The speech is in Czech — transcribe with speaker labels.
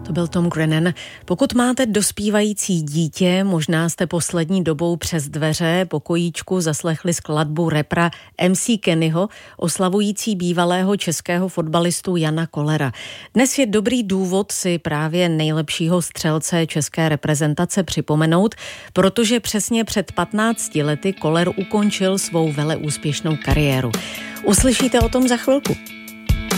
Speaker 1: To byl Tom Grennan. Pokud máte dospívající dítě, možná jste poslední dobou přes dveře pokojíčku zaslechli skladbu rapera MC Kennyho, oslavující bývalého českého fotbalistu Jana Kollera. Dnes je dobrý důvod si právě nejlepšího střelce české reprezentace připomenout, protože přesně před 15 lety Koller ukončil svou veleúspěšnou kariéru. Uslyšíte o tom za chvilku.